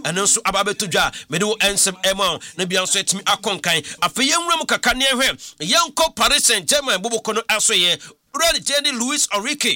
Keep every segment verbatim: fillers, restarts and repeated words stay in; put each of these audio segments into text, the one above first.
ɛno nso ababeto dwa mede wo ensem ema na bia nso etimi akonkan afa yenwura mu kaka ne ehwe yenko Paris Saint-Germain boboko no asoye Real Jenny Luis Enrique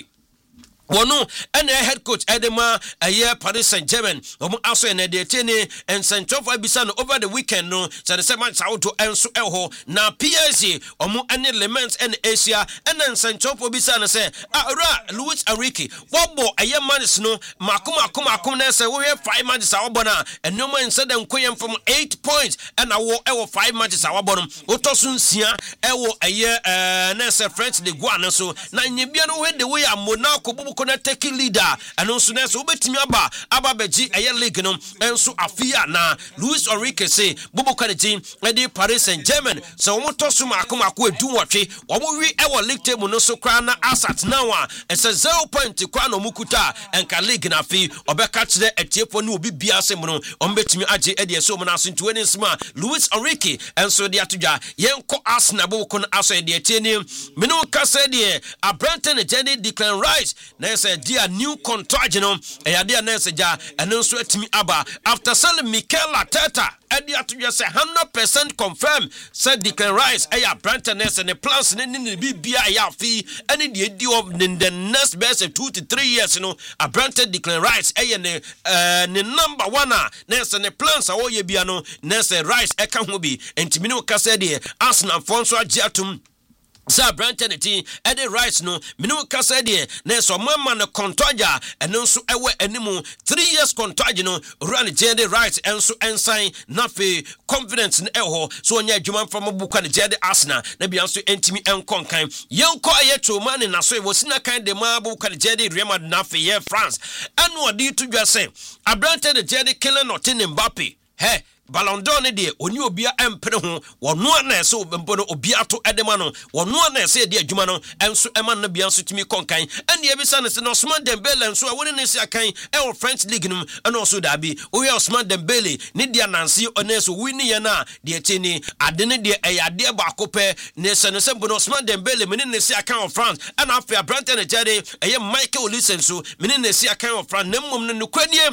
Wono and head coach Edema a year Paris Saint-Germain omo aso en de tene and Saint-Germain bisano over the weekend no so the seven out to enso eho na P S G omo any elements and Asia and then Saint-Germain bisano say ah Luis Enrique wobo aye manis no makoma akoma akoma na say we have five matches awobona and no man said them koyem from eight points and awo ewo five matches awobona otosun sia ewo aye eh na say French Ligue one so na nyebia no we the way Monaco kono take leader and also na so betimi aba aba beji eye league no enso afia na Luis Enrique say bobo kaneti e di Paris Saint-Germain so wo to so makoma ko edu wotwe wo wi e wo league table no so kra na asat now a e say zero point kwa no mukuta enka league na fi obeka kire etiefo ne obi bia asem no o betimi age e de so mo na so ntuwe nsima Luis Enrique enso de atodwa yenko Arsenal bobo kono aso e de etieni me no ka say de Abraham Jenny Declan Rice say dia new contract you know e ya dia na say ja eno so atimi aba after selling Mikel Arteta e dia to just one hundred percent confirm said Declan Rice e ya Brentford and the plans ni ni bibia ya fi any the di of in the next best two to three years you know a Brentford Declan Rice e ne uh ne number one na say the plans awo ye bia no na say Rice e ka ho bi entimi no ka say de Arsenal fonso agiatum Sa Brentford team e de Rice no minu kasa de na so mama no contract eno nso ewe animu three years contract no run Jede Rice enso ensign na fe confidence no eho so onya adwuma from buka ne Jede Arsenal na bia nso entimi enkonkan yenko aye chomani na so e wosina kan de ma buka ne Jede Real Madrid na fe ye France anu odi to dwa say Abrante de Jede killing not in Mbappe he Ballon d'Or ne de oni obia empere ho wono na ese obempo no obia to edema no wono na ese de adwuma no enso ema na bia nso timi konkan ene ebisa ne se no Ousmane Dembele nso awone ne se akan e wo French League no ene oso da bi o ye Ousmane Dembele ne dia nansi oneso wini ye na de tini ade ne de eyade ba akopɛ ne se no sembo no Ousmane Dembele mene ne se akan of France ena afia Brentford ne jade eye Michael Olise nso mene ne se akan of France nemmom no nokwanie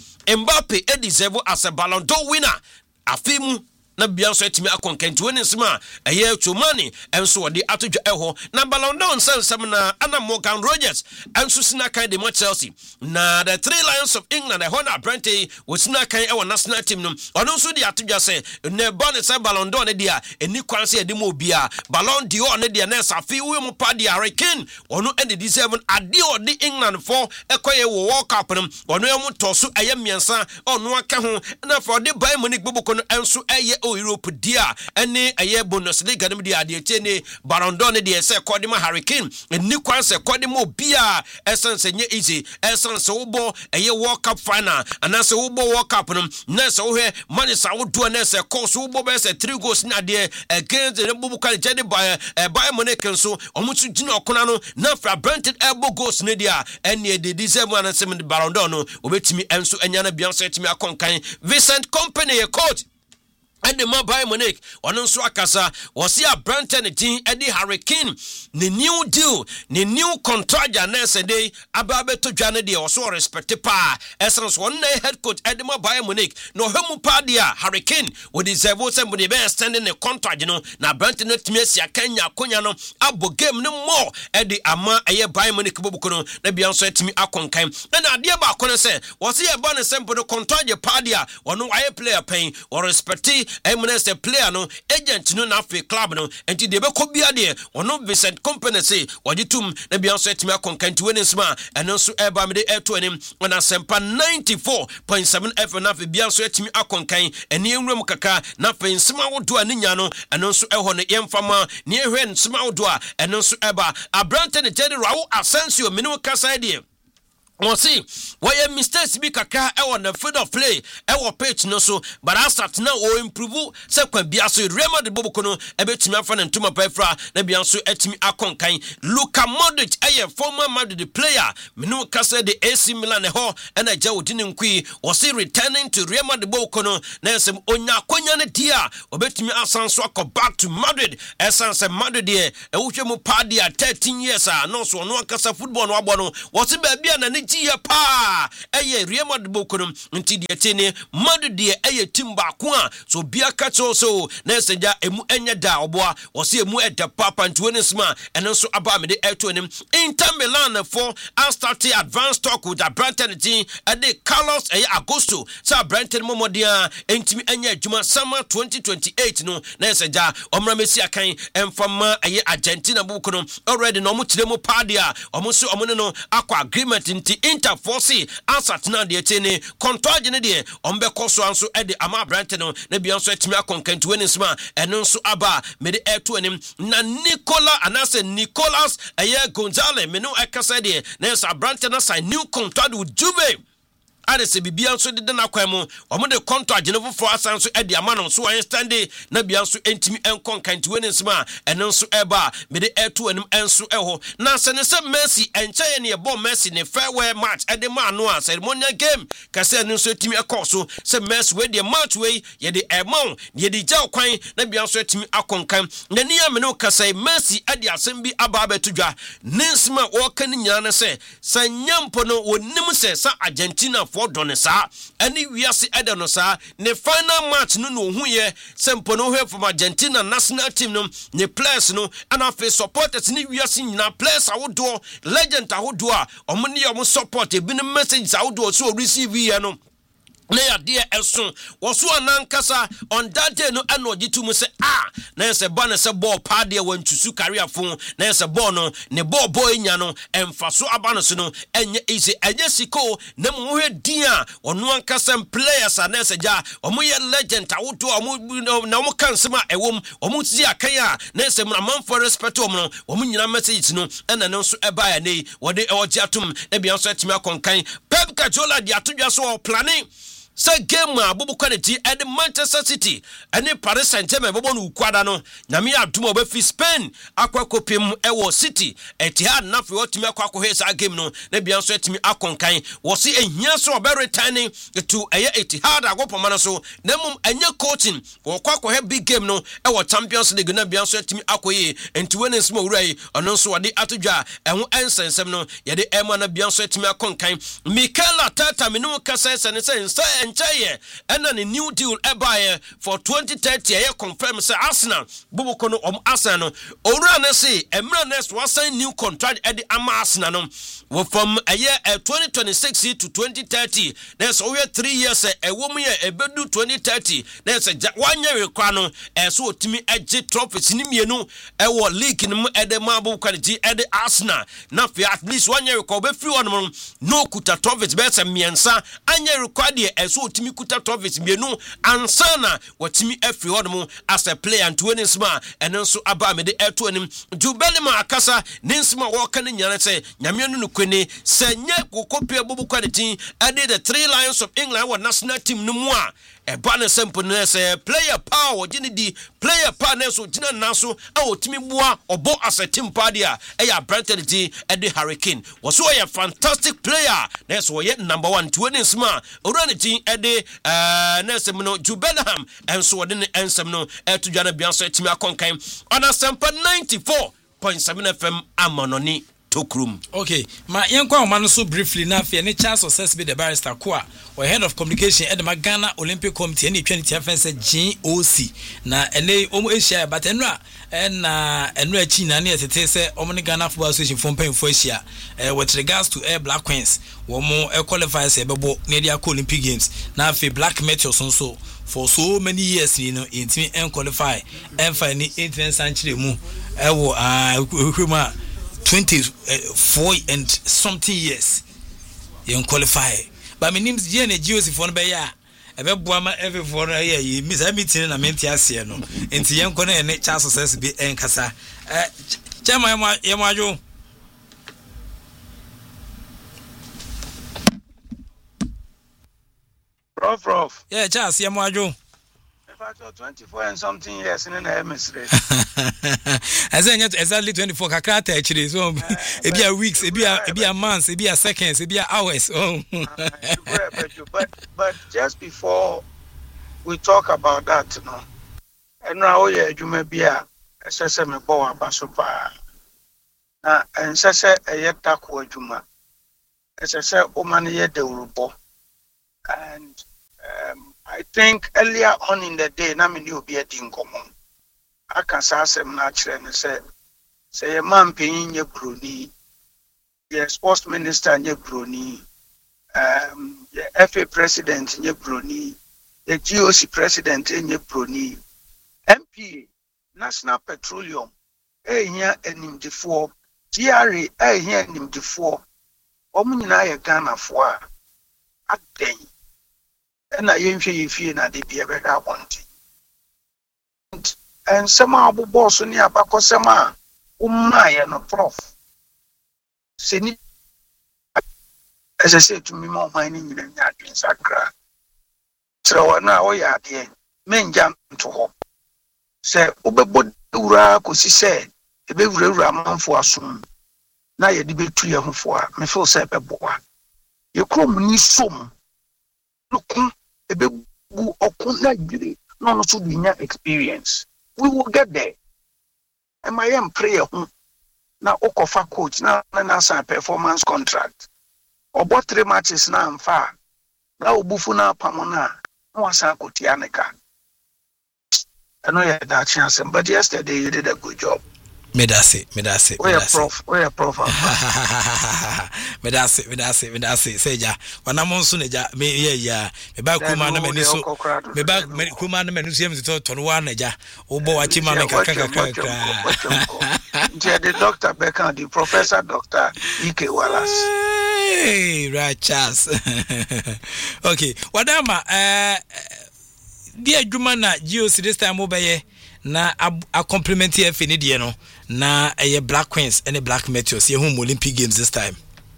Mbappe e deserve as a Ballon d'Or winner. Afimu na bianso etimi akonkantu woni nsema eye chomani enso de atodwa eho na Ballon d'Or nsensem na ana Morgan Rogers enso sina kan de Chelsea na the three Lions of England e hona Brentford wosina kan e wo national team no ono nso de atodwa se ne bon se Ballon d'Or ne dia eni kwan se de mo bia Ballon d'Or ne dia na safi wo mu pa dia Harry Kane ono e de seven ade o de England for ekoye wo World Cup no ono e mu toso eye miensa ono aka ho na for de Bayern Munich boboko no enso eye o Europe dia ene eye Bundesliga dem dia de tene Ballon d'Or ne de se kodima Harry Kane eni kwan se kodima obia essence nye easy essence wo eye World Cup final anase wo World Cup no na se wo he manisa wo do na se course wo be se three goals na de against the Bubuka Jedi by Bayern Munich so omutu gina okona no na fra Brentford elbow goals ne dia ene de deserve one and seven Ballon d'Or no obetimi enso enya na bianso etimi akonkan Vincent Kompany a coach and the Bayern Munich ono nso akasa wose a Brentford team Eddie Harry Kane ne new deal ne new contract ya na sede ababe to dwane de oso respect pa essence one head coach Eddie Bayern Munich no hemu pa dia Harry Kane we deserve some be extending the contract you know na Brentford no timi asia kanya konya no abo game no more Eddie ama eye Bayern Munich bobuko no na bia nso atimi akonkan na ade ba akono se wose ye ba ne sempo no contract je pa dia ono aye player pen or respect Eminem say player no agent no na fe club no enti de be ko bia de ono Vincent Kompany say wajitum na bia so etimi akonkanti woni nsma eno so eba me de eto anim na sempa ninety-four point seven F na fe bia so etimi akonkan eni enwuram kaka na fe nsma wodo aninya no eno so eho ne yemfama ne ehwe nsma wodo a eno so eba Abrante ne Jedi Raul Asensio menu kasa de Wọ́n sì wọ́n yẹ mistakes bí kakra ẹ wọ the field of play ẹ wọ pitch no so but asat na o improve sẹ kwan bia so Real Madrid bobo kono ẹ bẹ tìmí afa ne ntoma pẹfra na bia so ẹ tìmí akọnkan Luka Modric ẹ yẹ former Madrid player minu kasa de A C Milan ẹ họ ẹ na jẹ odi ne nkui wọ́n sì returning to Real Madrid bobo kono na ẹ sẹ onya akonya ne dia ọ bẹ tìmí asan so akọ back to Madrid ẹ san sẹ Madrid yẹ ẹ wúhwẹ mu pa dia thirteen years a nọọsù ọ̀nù akasa football no abọ no wọ́n sì bẹẹbi a na ne giye pa eye Remo de Bokonum nti de tene madu de eye timba ko a so bia ka cho so na seja emu enya da oboa wo se emu eda papa ntwene sma eno so aba me de eto nim Inter Milan for and start advanced talk with the Brighton team at the Carlos eye Agosto sa Brighton momodia entimi enya adwuma summer twenty twenty-eight no na seja omra mesi akan emfama eye Argentina bukono already no mo tiremu padia omo so omo no akwa agreement nti Inter force ansat na de tene contract ne de ombe koso anso e de ama Brighton no na bia nso etimi akonkantu wani sma eno nso aba me de eto anim na Nicola anase Nicolas eye Gonzalez me no ekasa de na sa Brighton na sign new contract with Juve Ade se bibia nso de na kwan mu omo de contract ne fofo asan so e de ama no so stand na bia nso entimi enkonkanti wani sma eno nso eba me de eto anim enso eho na se ne se Messi enche ye ne e ball Messi ne farewell match e de ma no a ceremonial game kase ne nso etimi ekoso se Messi we de match we ye de emon ye de jaw kwan na bia nso etimi akonkan na ni am no kase Messi e de asem bi aba abetudwa ninsma wo kan nyina ne se sanyampo no wonim se sa Argentina for donesa any wiase ede no sa ne final match no no hu ye sempo no hwe from Argentina national team no ne players no and afi supporters ni wiase nyina players awodo legend awodo a omo ne omo support e bi ne messages awodo so receive ye no na ya de eso woso anankasa on that day no anoji to mu say ah na se ba na se ball pa de wantusu career fun na se ball no ne ball boy nya no emfaso aba no so no enye easy enye siko na mu hwe din a ono ankasa players na se ja omo ye legend awoto omo na omo kansema ewom omo ti akan a na se mu man for respect omo no omo nyina message no ena no so eba ya nei wode oji atum na bia so atimi akonkan Pep Guardiola di atodwa so planning Sa game a bobo quality at the Manchester City and the Paris Saint-Germain bobo no kwada no na me adum oba fi Spain akwa kopim ewo City Etihad na fi otimi akwa ko hesa game no na bia so etimi akonkan wo se ehia so oba returning to eye Etihad agopoma no so na mum anya coaching wo kwa ko he big game no ewo Champions League na bia so etimi akoye enti wene nsmo wurai ono so wade atodwa eho ensensem no ye de ema na bia so etimi akonkan Mikel Arteta me no kasa se ne se enchaye and a new deal ebaye for twenty thirty ye confirm say Arsenal bubu kono om Arsenal owura na say emra next was sign new contract at the Arsenal no from a year twenty twenty-six to twenty thirty there's over three years a woman ye ebedu twenty thirty there's a one year kwano e so timi age trophies ni mienu e wo league ni e de mabu quality e de Arsenal na fi at least one year ko be free one no kuta trophies be se miensa anya record e so timi kuta trophies mienu ansana watimi every one as a player and twenty sma and so aba me de eto anim Jubelima akasa ninsma wo kan nyane se nyame no kweni senye kokopia bobu quality ade the three lions of England wa national team no mu a e ba na simple na se player power gini di player power na so gina na so a otimi bua obo as a team party a e ya Brighton di e de Hurricane was so a fantastic player na so ye number one twenty sma orani team e de eh na se no Jubenham and so de ensem no e to dwana bia so etimi akonkan on a sample ninety-four point seven F M amononi Tokrum. Okay, my young man so briefly enough, any chance success be the barrister Kwa or head of communication at the Ghana Olympic Committee any twenty offense G O C. Na any omo Asia, but enra and uh and China near to say Omni Ghana Football Association from paying for Asia with regards to Air Black Queens. One more qualifiers a bebo near the Olympic Games. Now for Black Meteors also for so many years, you know, in team and qualify and find the eighteenth century mu. Ewo uh twenty-four and something years you qualify but my name's Jenny Joseph on Baya ebe boama every for here you miss a meeting na menti ase no enti yen ko na ene cha success bi enkasa eh chama yemajo Prof Prof yeah cha ase yemajo twenty-four and something years in an hemisphere. As I get exactly twenty-four kakata actually. So it be a weeks, it be a it be a months, it be a seconds, it be a hours. Oh. but but just before we talk about that, you know, and now yeah, you may be a assessor me boa basupa. Na and sese a yeta kwa juma. as I said, Omani Deurubo. And um, I think earlier on in the day, Namini will be a dingomo. I can say some natural and say, say a man paying your bruni, the sports minister and your bruni, um, the F A president in your bruni, the G O C president in your bruni, M P, National Petroleum, eh, here and him before, G R A, eh, here and him before, Omunina Ghana for a day. And I am sure you feel that they be a better one. And some abu boss near Bacosama, Umaya no prof. Seni, as I said to me, more mining in the Sacra. So now, oh, yeah, dear, men jump to hope. Say, Ubebod Ura, because he said, a big raman for a soon. Now you debate to your for me feel say a boy. You come ni some. Look, a big boo or couldn't no to be experience. We will get there. And my own prayer now Okofa coach now and performance contract. Or bought three matches now and far. Now Bufuna Pamona, no Kotianica. I know you had that chance, but yesterday you did a good job. Medase, medase, where prof, where prof. Medase, medase, medase. Say ja, wana monsu neja, me ye ya, me ba kuma na meni so, me ba kuma na meni so yemi to tonwa neja. Obo wachi ma me kaka kaka. Nje the doctor Beckham, the professor doctor Ike Wallace. Hey, right chance. Okay, wadama eh dia adwuma na G O C this time obeye na a compliment F ni die no na eh Black Queens and the Black Meteors ye home Olympic Games this time.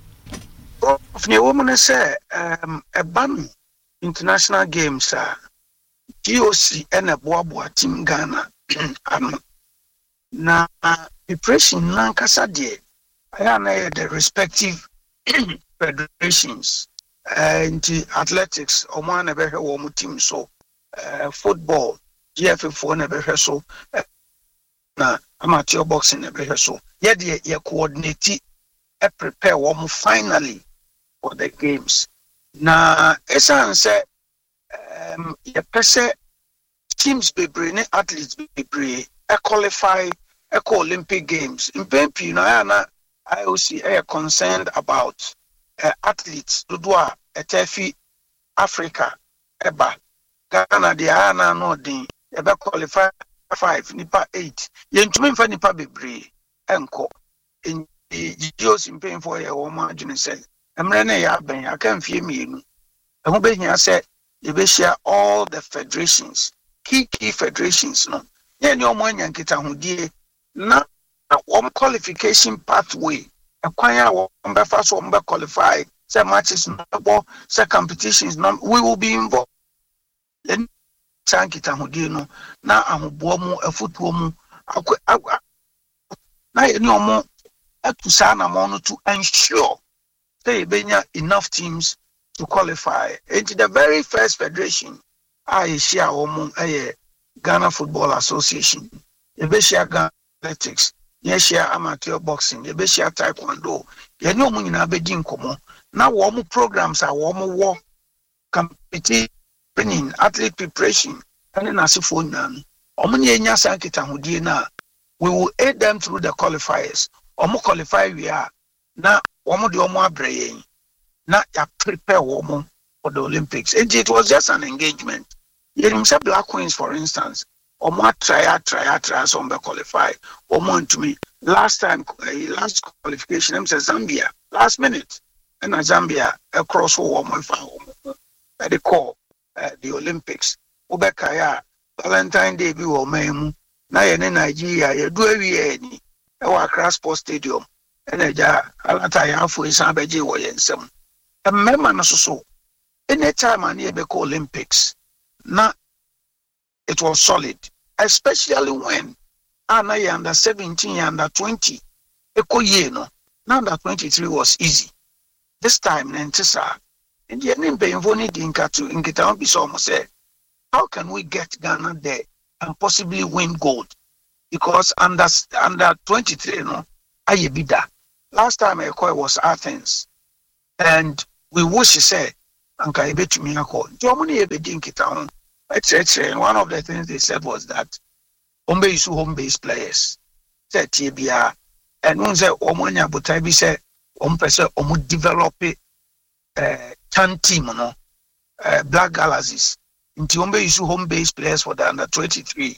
Of the woman say um a ban international games uh, G O C and a boa team Ghana um, na preparation lankasa die I na the respective federations and uh, athletics or one ever wo team so uh, football G F F for never so uh, na amateur boxing never so yeah they you coordinate and prepare one finally for the games na esan say um you pese teams be bring athletes be bring e qualify e Olympic Games in Pempi na na I O C are concerned about uh, athletes to do a Tefi Africa eba Ghana the ana no din e be qualify five nipa eight yentumi mfa nipa bebre enko in Jos in pain for your woman say emre na ya ben aka mfie mienu ehun be hia say you be share all the federations key key federations no ye ni omo anya nkita hodie na one qualification pathway ekwan a wo be fa so be qualify say matches no say competitions no we will be involved then sankita hodie no na ahobo mu afutuo mu na ye ni omo to sana mono to ensure they benya enough teams to qualify into the very first federation I share omo eh Ghana Football Association e be share Ghana athletics ye share amateur boxing e be share taekwondo ye ni omo nyina be di nkomo na wo mo programs a wo mo wo competition athlete preparation and na asifo nyana omo ni enya sankita hodie na we will aid them through the qualifiers omo qualify we are na omo de omo abreye na ya prepare omo for the Olympics. It, it was just an engagement. You say Black Queens, for instance, omo try try try some be qualify omo to me last time uh, last qualification them say Zambia last minute and Zambia across omo fa at the call uh, the Olympics obeka ya Valentine Day bi wo memu na ye ne Nigeria ye do awie ni e wa Accra Sports Stadium eneja alata ya afo isan beje wo ye nsem e mema no so anytime an ye be call Olympics na it was solid, especially when ana ye under seventeen under twenty eko ye no now under twenty-three was easy this time nentisa and ye nim be invoni dinka to ngita bi so mo say how can we get Ghana there and possibly win gold because under under twenty-three no aye bida last time I call was Athens and we wish say anka ebetumi akọ nti omo ne ebedi nkita ho actually one of the things they said was that ombe isu home based players say tie bia and one say omo nya botai bi say omo pese omo develop eh tan team no uh, Black Galaxies nti ombe isu home based players for the under twenty-three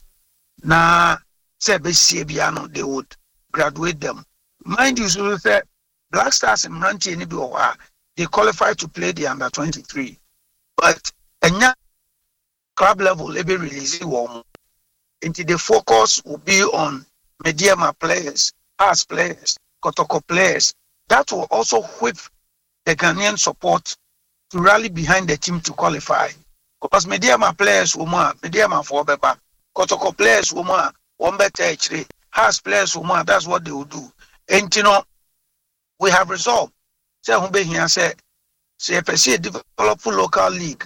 na say be sie bia no they would graduate them. Mind you, so say Black Stars in Ranchi ni bi they qualify to play the under twenty-three, but enya club level they be releasing one. Into the focus will be on Mediama players, as players, Kotoko players. That will also whip the Ghanaian support to rally behind the team to qualify. Because Mediama players will more, Mediama for Beba, Kotoko players will more, one better actually, has players will more, that's what they will do. And you know, we have resolved. Say who be here say, say if I see a develop local league,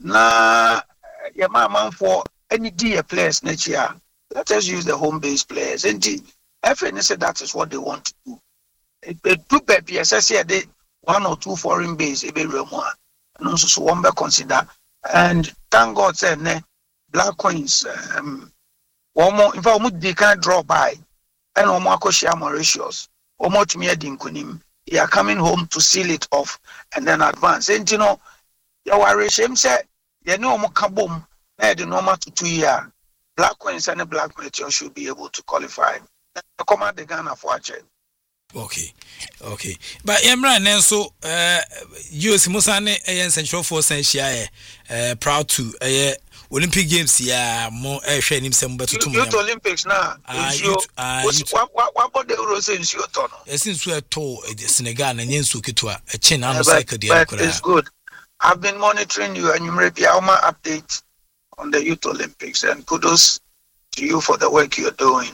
na your man for any dear players next year. Let us use the home based players. And F N said that is what they want to do. They do baby as I said they one or two foreign base, a very one. And also so one be consider. And thank God said ne Black Coins um one more in fact they can't draw by and one more share Mauritius. Or more to me dinkunim. They are coming home to seal it off and then advance. And you know, your regime said you know more kabum the normal to two year Black Coins and Black Meteor should be able to qualify. Command the Ghana for a check. Okay, okay. But Emra Nenso, uh, U S Musane, a Central Force and Shia, uh, proud to a Olympic Games, yeah, more air training some better to Youth Olympics now. What about the Euros in Yotono? Since we are told Senegal and Yensu Kitua, a chin on the cycle, it's good. I've been monitoring you and you may be our update on the Youth Olympics, and kudos to you for the work you're doing.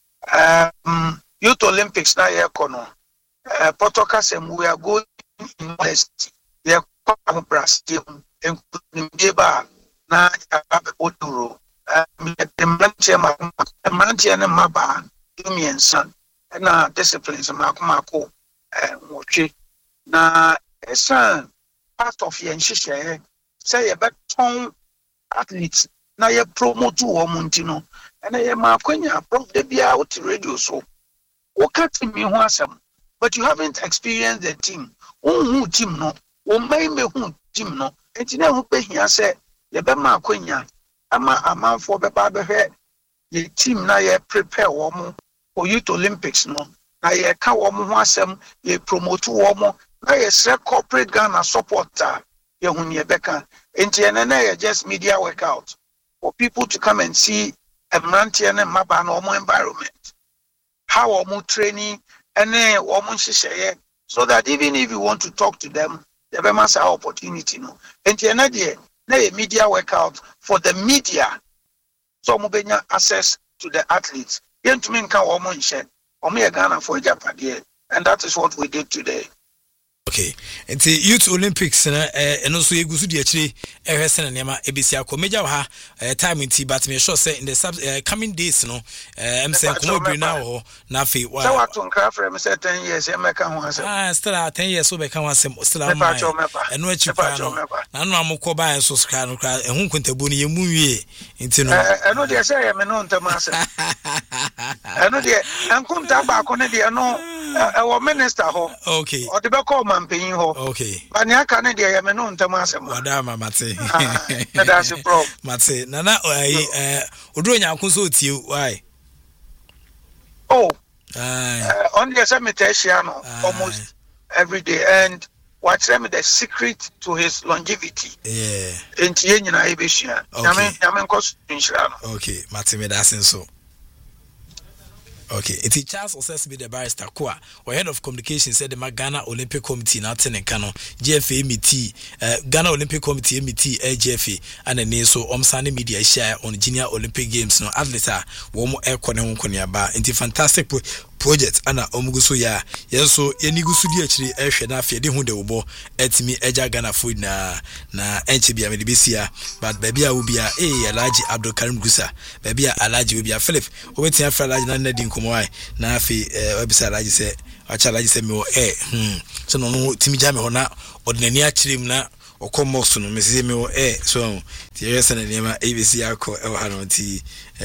Um, Youth Olympics now here kono. Uh, Potokasem we are going in West. We are going Brazil, including Deba, na Oduro. The Mantia, the Mantia and Maba, Dumi and Son, and now disciplines Makumako and Mochi. Na a son part of Yanshisha say a better athletes na ye promote wo montino na ye ma kwanya prof de bia out radio so o kat me ho asem but you haven't experienced the team who team no o mai me hu team no enti na hu pe hia se ye be ma kwanya ama amanfo be ba be hwe ye team na ye prepare wo mo for Youth Olympics no na ye ka wo mo ho asem ye promote wo mo na ye se corporate Ghana supporter ye hu ye beka enti enene just media workout for people to come and see a Mantian and Mabano environment. How omu training and then omu shisheye so that even if you want to talk to them, they have an opportunity. No, enti enene na media workout for the media. So omu benya access to the athletes. Yen to mean ka omu nshe omu ye Ghana for Japan, and that is what we did today. Okay, and the Youth Olympics, uh, and also you go to the actually, uh, Sen and Yama, A B C, I Major ha, uh, time in tea, but me sure say in the sub, uh, coming days, no, uh, I'm saying, come on, now, or Nafi, what I don't care for him, said ten years, I make one, ah, still are ten years, so become one, still are my, and what you know, I'm not more coba and so scan, and who can tell Bunny, you movie, into no, I know they say I'm an on Thomas. I know they, and come back on the no, our minister, okay, or the back home. Okay. But I can't get a non Thomas. Madame Mate. That's a problem. Mate, Nana, I, uh, Udronya consult you. Why? Oh, uh, on the cemetery, almost every day. And what's the secret to his longevity? Yeah. In Tiana, Ibisha. Okay. Okay, Mate, me that's so. Okay, it's Charles Osesbi the barrister Kwa, or head of communication said the Ghana Olympic Committee not in Kano, G F A M T, uh, Ghana Olympic Committee M T, G F A, and then so Omsani Media share on Junior Olympic Games. No, atleta, one more air corner on Konyaba, into fantastic project, Anna Omuguso ya, yes, so any Gusudi actually air Shenafi, the Hunde Ubo, at me, Eja Ghana food na na Enchibia Medibisia, but baby I will be a Alaji Abdul Karim Gusa, baby Alaji will be a Philip, who went here for Alaji Nadine. Kumwai na afi website aje se acha Alaji say me o eh hmm so no no timi ja me ho na odnani akirem na okomox no me say me o eh so ti yesa na nema A B C akọ e ha no ti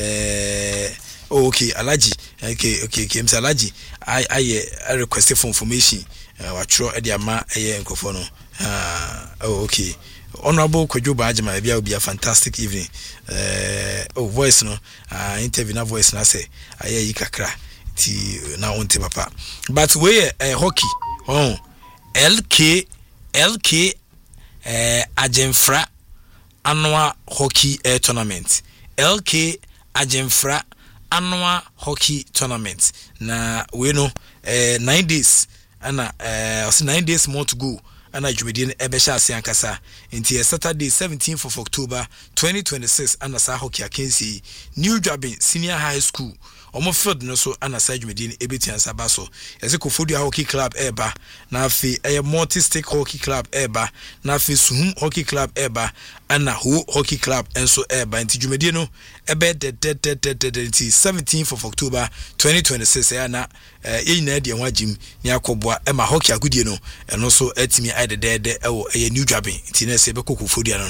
eh oh, okay Alaji okay okay okay mse Alaji I I, I request for information wa tro e dia ma eye nkofo no ah oh okay Honorable Kojoba Ajima bia will be a fantastic evening. Uh, oh voice no uh, interview na voice na say aye yi kakra ti na wonte papa. But we uh, hockey oh L K L K uh, Ajemfra annual hockey uh, tournament. L K Ajemfra annual hockey tournament. Na we know uh, nine days and uh, nine days more to go. And I Jumedian Ebesha Siankasa into Saturday, seventeenth of October, twenty twenty-six, and Asa Hockey Akensi, New Jabin Senior High School. Omoford no so and Asa Jumedian Ebitian Sabaso. As a Kofodia Hockey Club Eba, Nafi a multi stake hockey club Eba, Nafi Sum Hockey Club Eba, and a Ho Hockey Club and so Eba, and Jumediano Ebe de dead dead dead dead seventeenth of October, twenty twenty-six, and a Nadi and Wajim, Niakobwa, Emma Hockey Agudiano, and also Etimi. The dead a new jobbing Tina Sebeko Fodiano.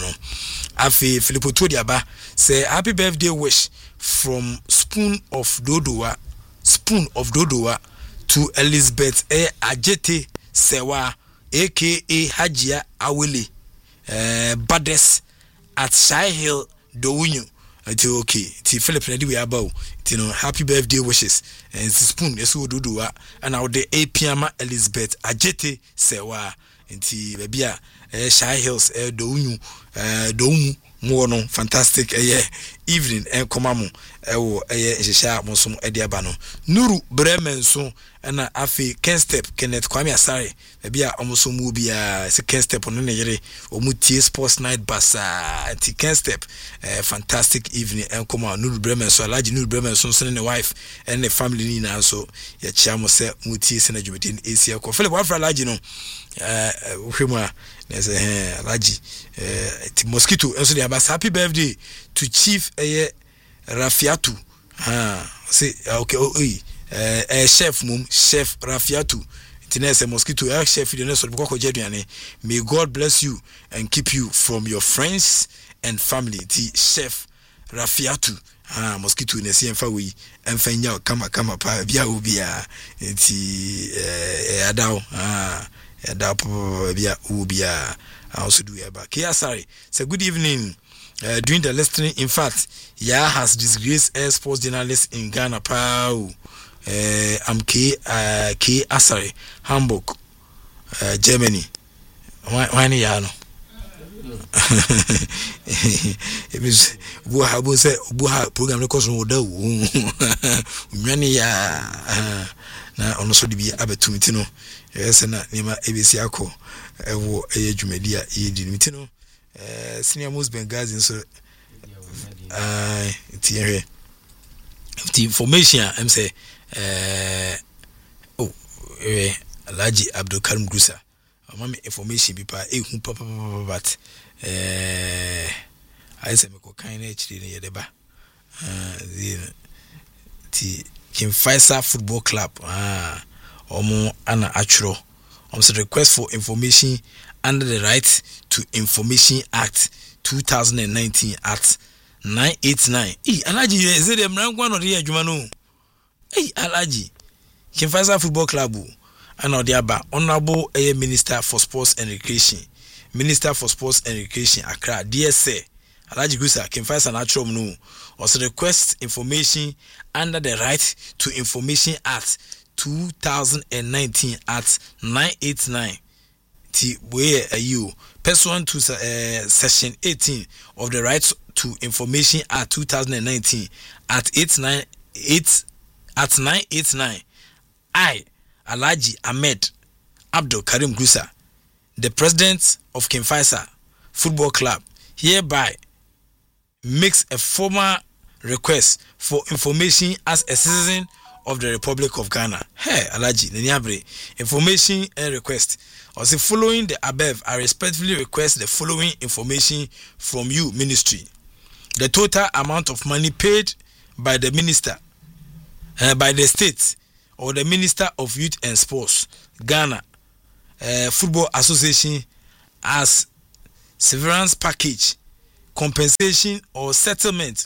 Afi Filippo Todiaba say happy birthday wish from Spoon of Dodoa Spoon of Dodoa to Elizabeth A. Ajete Sewa aka Hajia Awili uh, Bades at Shy Hill Dowunyu. Until okay, T Philip Nadi we about you know happy birthday wishes and Spoon Yesu Dodoa and out the A Piama Elizabeth Ajete Sewa. Nti bebia eh Shy Hills eh Dowunyu eh Dowumu mo no fantastic eh evening eh komamu eh wo eh hihia mo so eh dia ba no Nuru Bremen so na afi Ken Step Kenneth Kwame Asare bebia omoso mu bia se Ken Step no ne yere omutie sports night basa nti Ken Step eh fantastic evening eh komamu Nuru Bremen so Alaji Nuru Bremen so so ne wife and the family ni na so ya chia mo se mutie se na dwumedi Asia ko Philip Wafra Alaji no eh uhwemwa na say eh Alaji eh ti mosquito enso dey about happy birthday to Chief eh Rafiatu ha say okay oh eh eh chef mum chef Rafiatu tinese mosquito eh chef de so biko kojeduane. May God bless you and keep you from your friends and family. Ti chef Rafiatu ah mosquito ne se emfa we emfa nya kama kama pa bia obia ti eh adaw ah adaw bia obia also do eba kia sorry say good evening. Uh, during the listening, in fact, Ya has disgraced air sports journalists in Ghana. Pau, uh, I'm K. Uh, K. Asari, Hamburg, uh, Germany. Why, why ni ya no? It means buha bu say buha program records no da wo. Nwani ya na ono so de bi abetumiti no. Yes na nema A B C akọ ewo eye dwumedia e di nimiti no. Uh, senior most Benghazi so uh it's here the information I'm say uh oh eh Alhaji Abdul Karim Grusa amame information bi pa ehun papa but eh I say me ko kan na chiri ne yedeba uh the King Faisal Football Club ah omo ana achro om say request for information under the Right to Information Act two thousand nineteen at nine eighty-nine. Eh, Alaji, is it the Mrangwan or the adwuma no? Eh, Alaji, King Faisal Football Club, and Odiaba, Honorable A Minister for Sports and Recreation, Minister for Sports and Recreation, Accra, D S A, Alaji Gusa, King Faisal Natural no, also request information under the Right to Information Act two thousand nineteen at nine eighty-nine. T where are you? Pursuant to uh, section eighteen of the Rights to Information Act two thousand nineteen at eight nine eight at nine eighty-nine, I, Alhaji Ahmed Abdul Karim Grusa, the president of King Faisal Football Club, hereby makes a formal request for information as a citizen of the Republic of Ghana. Hey, Alhaji, Neniabre, information and request. Also, following the above, I respectfully request the following information from you, Ministry. The total amount of money paid by the minister, uh, by the state, or the Minister of Youth and Sports, Ghana uh, Football Association, as severance package, compensation or settlement,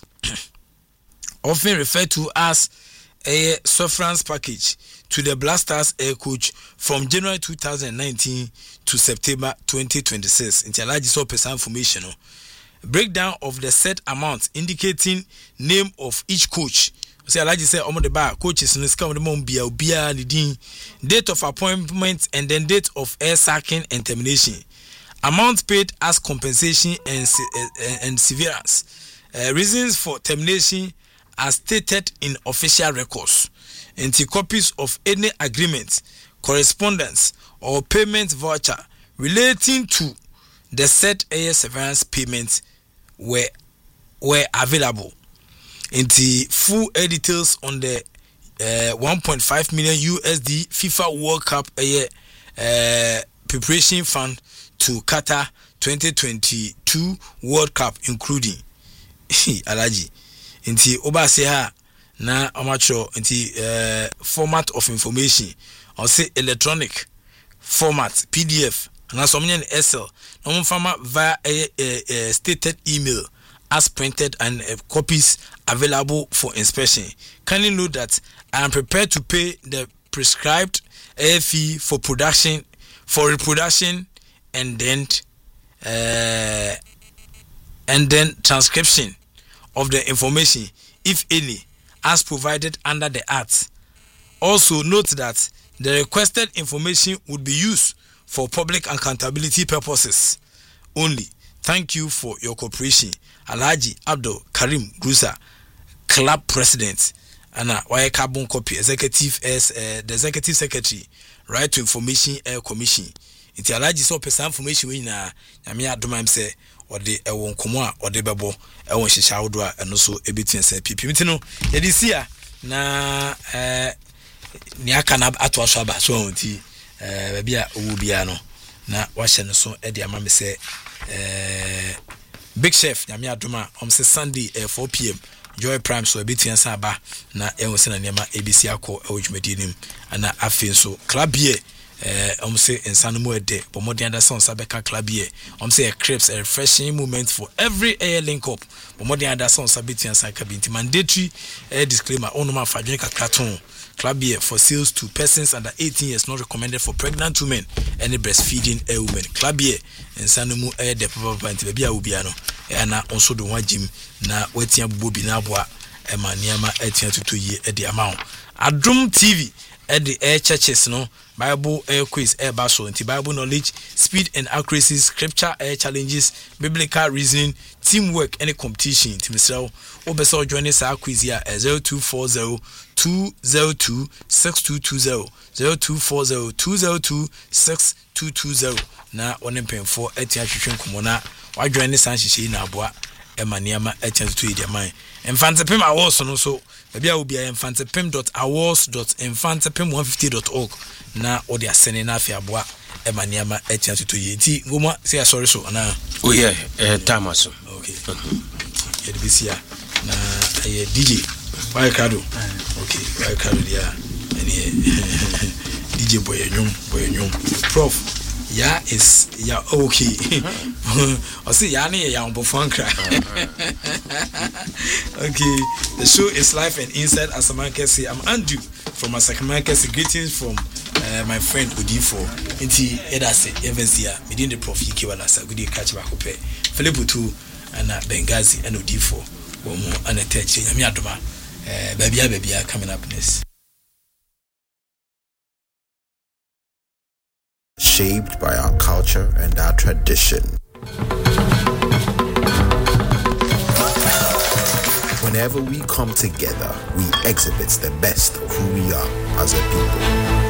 often referred to as a severance package, to the Black Stars air coach from January two thousand nineteen to September twenty twenty-six. In Tialaji saw person information. Breakdown of the set amount indicating name of each coach. Say Alaji say omo the bar coaches no scam the mom bia obia ni din, date of appointment and then date of air sacking and termination. Amount paid as compensation and and severance. Uh, reasons for termination as stated in official records. And copies of any agreement, correspondence or payment voucher relating to the said air severance payments were were available. In the full details on the uh, one point five million U S D FIFA World Cup air uh, preparation fund to Qatar twenty twenty-two World Cup, including Alaji. In the Obaseha na amateur in the uh, format of information, or say electronic format P D F, and some in S L. No format via a, a, a stated email as printed and uh, copies available for inspection. Kindly note that I am prepared to pay the prescribed air fee for production, for reproduction, and then uh, and then transcription of the information, if any, as provided under the Act. Also note that the requested information would be used for public accountability purposes only. Thank you for your cooperation. Alhaji Abdul Karim Grusa, club president, and why carbon copy executive as uh, the executive secretary, right to information air commission. It's Alhaji so person information we na nyame adoma am say or the ewon komo a or the bebo ewon hihya wodo a eno so ebetin say pipi mitino ye di sia na eh ni aka na ato so aba so onti eh ba bia owu bia no na wa hye no so e de ama me say eh Big Chef nyame adoma om say Sunday uh, four p m Joy Prime so ebetin say aba na ewon se na nema ebisi akọ ewojumadi nim ana afi so club here eh um say insano mo ede but modern understand sabeka club here um say a crepes a refreshing moment for every air link up but modern understand sabeti and saka binti mandatory air disclaimer on ma fadwen kakraton club here for sales to persons under eighteen years, not recommended for pregnant women and breastfeeding a women. Club here insano mo air de papa nti bia obia no e na onso do ho agim na wetia bobi na aboa e ma niama etia tutu yi e de amount Adum T V at the air churches no Bible air quiz air basso anti Bible knowledge, speed and accuracy, scripture air challenges, biblical reasoning, teamwork, any competition. Timisel Obeso join us our quiz here at zero two four zero two zero two six two two zero zero two four zero two zero two six two two zero. Na one pen for etia twetwen komona wa join us an hihye na aboa e maniama etia to idi man. Infantepim awards no so bia obi infantepim dot awards dot infantepim one fifty dot org na odi asene na afia boa e maniama etia to yi nti ngoma say sorry so na oh yeah eh tamaso okay ye de bisia na eh D J why kado okay why kado dia any D J boy nyum boy nyum prof ya is ya okay I see ya ne ya ombofankra okay the show is live and inside Asamankesi. I'm Andrew from Asamankesi. Greetings from uh, my friend Odifo inti edase evensia within the prof Yikiwala sa good catch back up Philip Tu and Bengazi and Odifo womo and attach nyame adoma eh babia babia coming up next. Shaped by our culture and our tradition. Whenever we come together, we exhibit the best of who we are as a people.